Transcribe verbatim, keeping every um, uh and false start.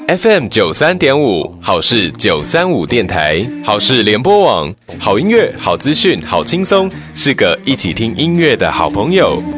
F M 九三点五，好事九三五电台，好事联播网，好音乐、好资讯、好轻松，是个一起听音乐的好朋友。